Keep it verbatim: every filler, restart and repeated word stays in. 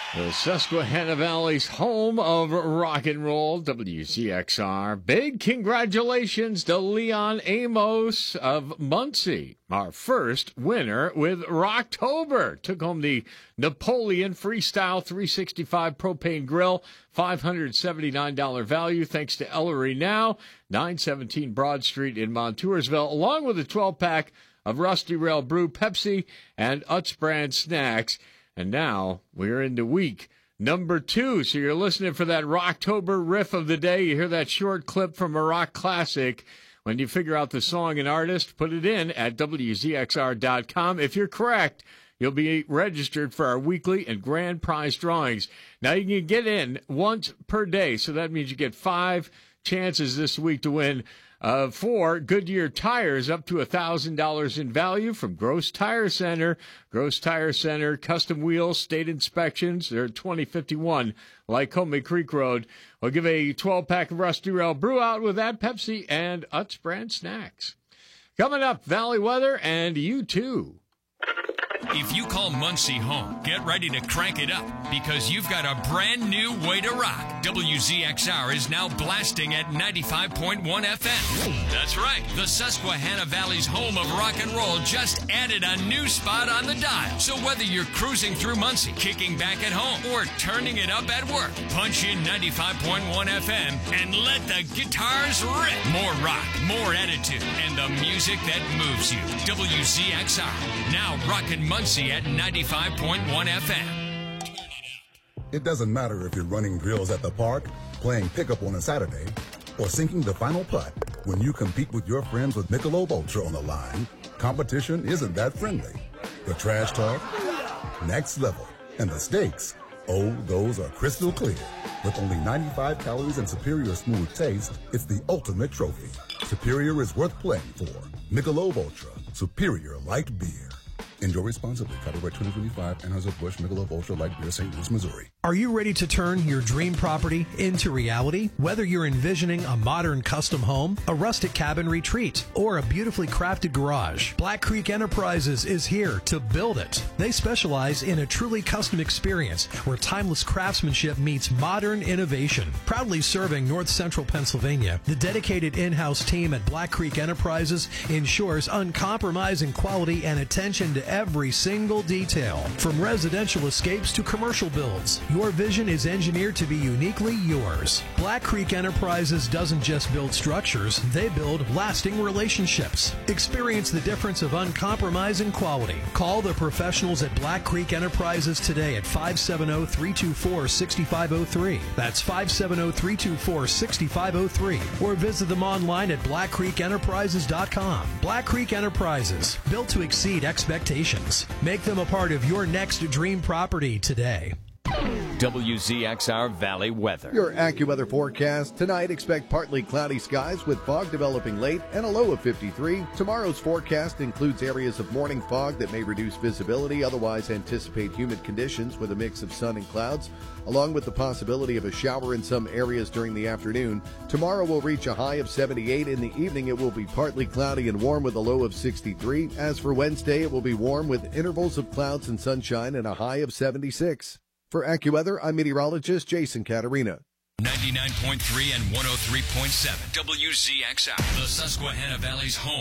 The Susquehanna Valley's home of rock and roll, W Z X R. Big congratulations to Leon Amos of Muncie, our first winner with Rocktober. Took home the Napoleon Freestyle three sixty-five propane grill, five hundred seventy-nine dollars value, thanks to Ellery Now, nine seventeen Broad Street in Montoursville, along with a twelve-pack of Rusty Rail Brew, Pepsi, and Utz brand snacks. And now we're into week number two. So you're listening for that Rocktober riff of the day. You hear that short clip from a rock classic. When you figure out the song and artist, put it in at W Z X R dot com. If you're correct, you'll be registered for our weekly and grand prize drawings. Now you can get in once per day. So that means you get five chances this week to win Uh, four Goodyear tires up to one thousand dollars in value from Gross Tire Center. Gross Tire Center, custom wheels, state inspections. They're at twenty fifty-one Lycoming Creek Road. We'll give a twelve-pack of Rusty Rail Brew out with that, Pepsi, and Utz brand snacks. Coming up, Valley weather and you too. If you call Muncie home, get ready to crank it up because you've got a brand new way to rock. W Z X R is now blasting at ninety-five point one F M. That's right. The Susquehanna Valley's home of rock and roll just added a new spot on the dial. So whether you're cruising through Muncie, kicking back at home, or turning it up at work, punch in ninety-five point one F M and let the guitars rip. More rock, more attitude, and the music that moves you. W Z X R, now rockin' Muncie at ninety-five point one F M. It doesn't matter if you're running drills at the park, playing pickup on a Saturday, or sinking the final putt. When you compete with your friends with Michelob Ultra on the line, competition isn't that friendly. The trash talk, next level, and the stakes, oh, those are crystal clear. With only ninety-five calories and superior smooth taste, it's the ultimate trophy. Superior is worth playing for. Michelob Ultra, superior light beer. Enjoy responsibly. Copyright twenty twenty-five, Anheuser-Busch Michelob Ultra Light Beer, Saint Louis, Missouri. Are you ready to turn your dream property into reality? Whether you're envisioning a modern custom home, a rustic cabin retreat, or a beautifully crafted garage, Black Creek Enterprises is here to build it. They specialize in a truly custom experience where timeless craftsmanship meets modern innovation. Proudly serving North Central Pennsylvania, the dedicated in-house team at Black Creek Enterprises ensures uncompromising quality and attention to every single detail. From residential escapes to commercial builds, your vision is engineered to be uniquely yours. Black Creek Enterprises doesn't just build structures, they build lasting relationships. Experience the difference of uncompromising quality. Call the professionals at Black Creek Enterprises today at five seven zero, three two four, six five zero three. That's five seven zero, three two four, six five zero three. Or visit them online at black creek enterprises dot com. Black Creek Enterprises, built to exceed expectations. Make them a part of your next dream property today. W Z X R Valley weather. Your AccuWeather forecast. Tonight, expect partly cloudy skies with fog developing late and a low of fifty-three. Tomorrow's forecast includes areas of morning fog that may reduce visibility. Otherwise, anticipate humid conditions with a mix of sun and clouds, along with the possibility of a shower in some areas during the afternoon. Tomorrow will reach a high of seventy-eight. In the evening, it will be partly cloudy and warm with a low of sixty-three. As for Wednesday, it will be warm with intervals of clouds and sunshine and a high of seventy-six. For AccuWeather, I'm meteorologist Jason Caterina. ninety-nine point three and one oh three point seven W Z X R, the Susquehanna Valley's home.